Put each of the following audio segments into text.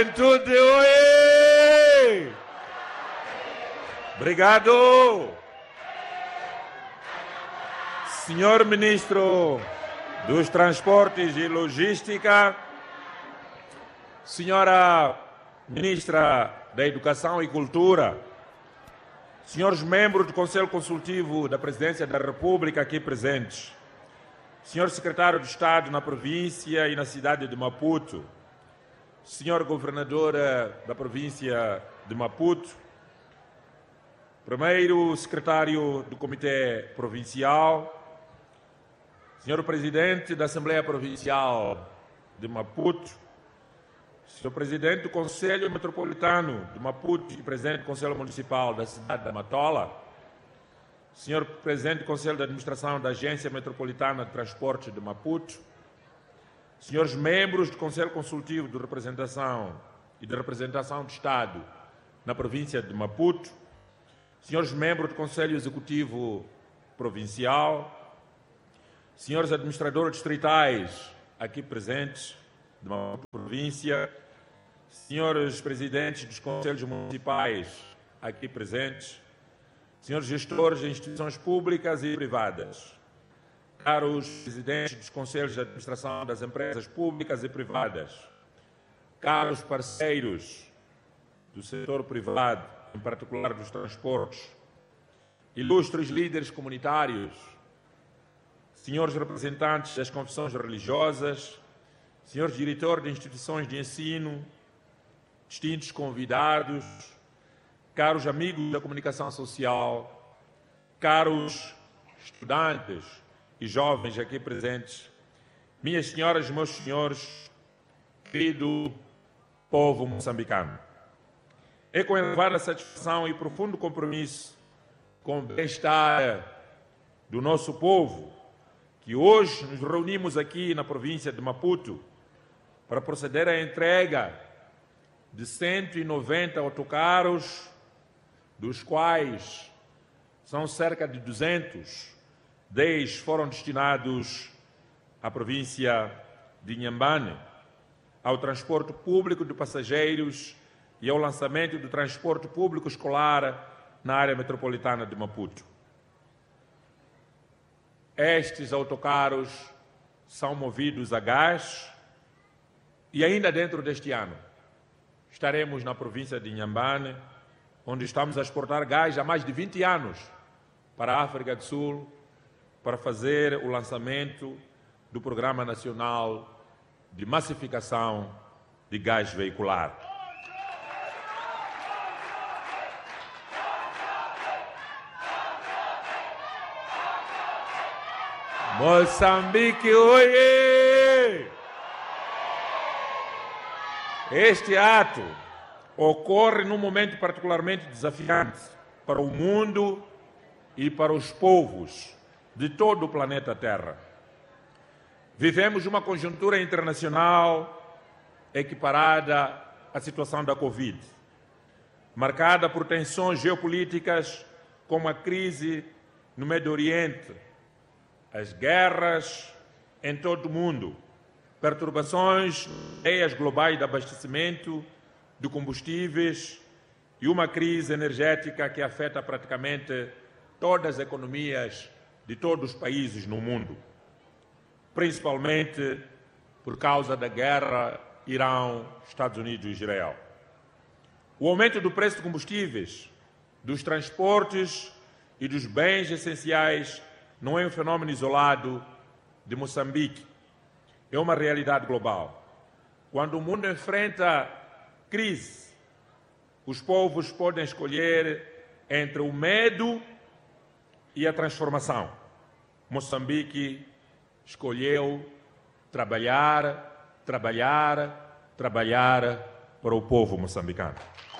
Juventude, oi! Obrigado! Senhor Ministro dos Transportes e Logística, Senhora Ministra da Educação e Cultura, senhores membros do Conselho Consultivo da Presidência da República aqui presentes, senhor Secretário de Estado na província e na cidade de Maputo, senhor Governador da província de Maputo, primeiro Secretário do Comitê Provincial, senhor Presidente da Assembleia Provincial de Maputo, senhor Presidente do Conselho Metropolitano de Maputo e Presidente do Conselho Municipal da cidade da Matola, senhor Presidente do Conselho de Administração da Agência Metropolitana de Transporte de Maputo, senhores membros do Conselho Consultivo de Representação e de Representação do Estado na província de Maputo, senhores membros do Conselho Executivo Provincial, senhores administradores distritais aqui presentes de Maputo província, senhores presidentes dos conselhos municipais aqui presentes, senhores gestores de instituições públicas e privadas, caros presidentes dos conselhos de administração das empresas públicas e privadas, caros parceiros do setor privado, em particular dos transportes, ilustres líderes comunitários, senhores representantes das confissões religiosas, senhores diretores de instituições de ensino, distintos convidados, caros amigos da comunicação social, caros estudantes e jovens aqui presentes, minhas senhoras e meus senhores, querido povo moçambicano. É com elevada satisfação e profundo compromisso com o bem-estar do nosso povo que hoje nos reunimos aqui na província de Maputo para proceder à entrega de 190 autocarros, dos quais são cerca de 210 foram destinados à província de Inhambane, ao transporte público de passageiros e ao lançamento do transporte público escolar na área metropolitana de Maputo. Estes autocarros são movidos a gás e ainda dentro deste ano estaremos na província de Inhambane, onde estamos a exportar gás há mais de 20 anos para a África do Sul, para fazer o lançamento do Programa Nacional de Massificação de Gás Veicular. Moçambique, oiê! Este ato ocorre num momento particularmente desafiante para o mundo e para os povos de todo o planeta Terra. Vivemos uma conjuntura internacional equiparada à situação da Covid, marcada por tensões geopolíticas como a crise no Médio Oriente, as guerras em todo o mundo, perturbações nas cadeias globais de abastecimento de combustíveis e uma crise energética que afeta praticamente todas as economias de todos os países no mundo, principalmente por causa da guerra Irão, Estados Unidos e Israel. O aumento do preço de combustíveis, dos transportes e dos bens essenciais não é um fenômeno isolado de Moçambique, é uma realidade global. Quando o mundo enfrenta crise, os povos podem escolher entre o medo e a transformação. Moçambique escolheu trabalhar para o povo moçambicano.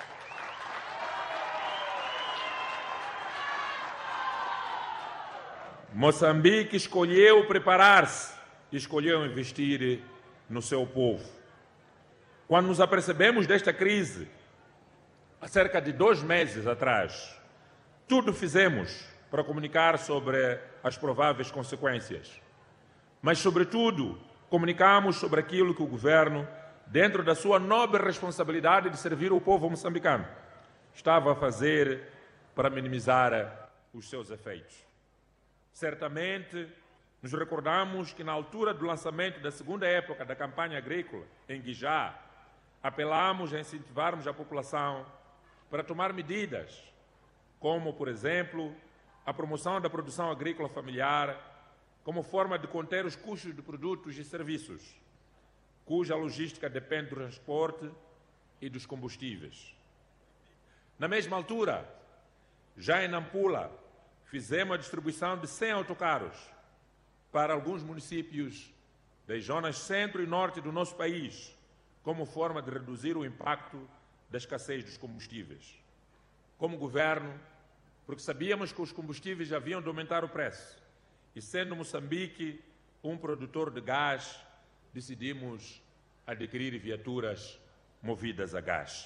Moçambique escolheu preparar-se, escolheu investir no seu povo. Quando nos apercebemos desta crise, há cerca de 2 meses atrás, tudo fizemos para comunicar sobre as prováveis consequências. Mas, sobretudo, comunicamos sobre aquilo que o governo dentro da sua nobre responsabilidade de servir o povo moçambicano, estava a fazer para minimizar os seus efeitos. Certamente, nos recordamos que na altura do lançamento da segunda época da campanha agrícola, em Guijá, apelamos a incentivarmos a população para tomar medidas, como, por exemplo, a promoção da produção agrícola familiar, como forma de conter os custos de produtos e serviços, cuja logística depende do transporte e dos combustíveis. Na mesma altura, já em Nampula, fizemos a distribuição de 100 autocarros para alguns municípios das zonas centro e norte do nosso país, como forma de reduzir o impacto da escassez dos combustíveis. Como governo, porque sabíamos que os combustíveis haviam de aumentar o preço, e sendo Moçambique um produtor de gás, decidimos adquirir viaturas movidas a gás.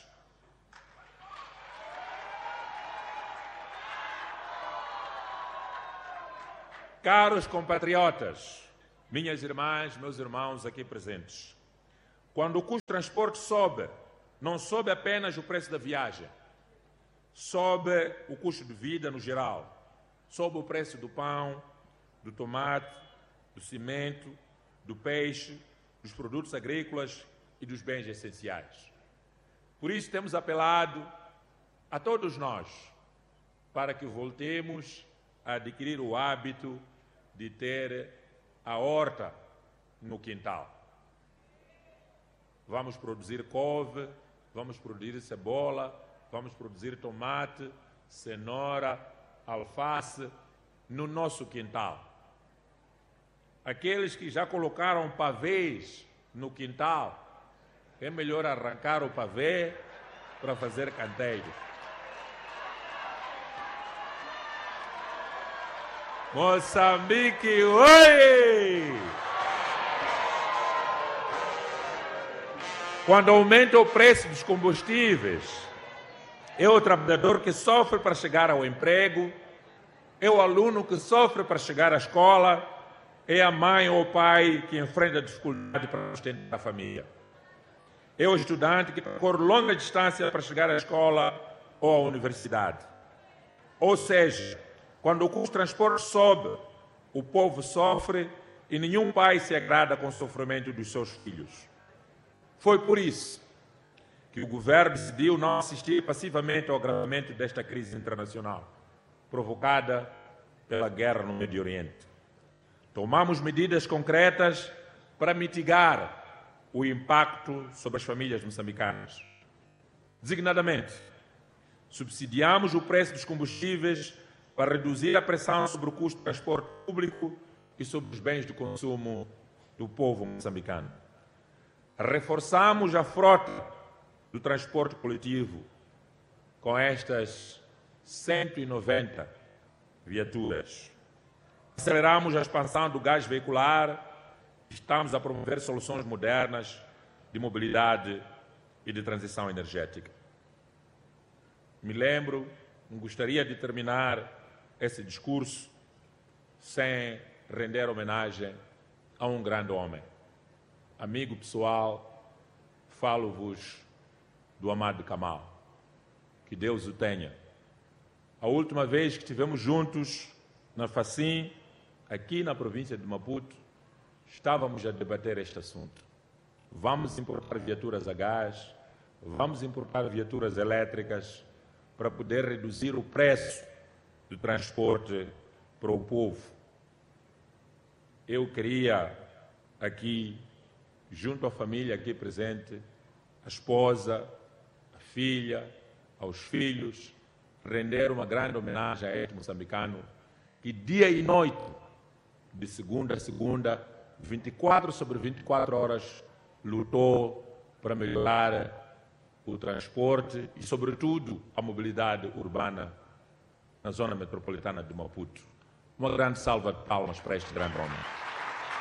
Caros compatriotas, minhas irmãs, meus irmãos aqui presentes, quando o custo de transporte sobe, não sobe apenas o preço da viagem, sobe o custo de vida no geral, sobe o preço do pão, do tomate, do cimento, do peixe, dos produtos agrícolas e dos bens essenciais. Por isso temos apelado a todos nós para que voltemos a adquirir o hábito de ter a horta no quintal. Vamos produzir couve, vamos produzir cebola, vamos produzir tomate, cenoura, alface no nosso quintal. Aqueles que já colocaram pavês no quintal, é melhor arrancar o pavê para fazer canteiro. Moçambique, oi! Quando aumenta o preço dos combustíveis, é o trabalhador que sofre para chegar ao emprego, é o aluno que sofre para chegar à escola, é a mãe ou o pai que enfrenta dificuldade para sustentar a família. É o estudante que percorre longa distância para chegar à escola ou à universidade. Ou seja, quando o custo de transporte sobe, o povo sofre e nenhum pai se agrada com o sofrimento dos seus filhos. Foi por isso que o governo decidiu não assistir passivamente ao agravamento desta crise internacional, provocada pela guerra no Médio Oriente. Tomamos medidas concretas para mitigar o impacto sobre as famílias moçambicanas. Designadamente, subsidiamos o preço dos combustíveis para reduzir a pressão sobre o custo do transporte público e sobre os bens de consumo do povo moçambicano. Reforçamos a frota do transporte coletivo com estas 190 viaturas. Aceleramos a expansão do gás veicular. Estamos a promover soluções modernas de mobilidade e de transição energética. Gostaria de terminar esse discurso sem render homenagem a um grande homem. Amigo pessoal, falo-vos do Amado Kamal. Que Deus o tenha. A última vez que estivemos juntos na Facim, aqui na província de Maputo, estávamos a debater este assunto. Vamos importar viaturas a gás, vamos importar viaturas elétricas para poder reduzir o preço do transporte para o povo. Eu queria aqui, junto à família aqui presente, a esposa, a filha, aos filhos, render uma grande homenagem a este moçambicano que dia e noite, de segunda a segunda, 24 sobre 24 horas, lutou para melhorar o transporte e, sobretudo, a mobilidade urbana na zona metropolitana de Maputo. Uma grande salva de palmas para este grande homem.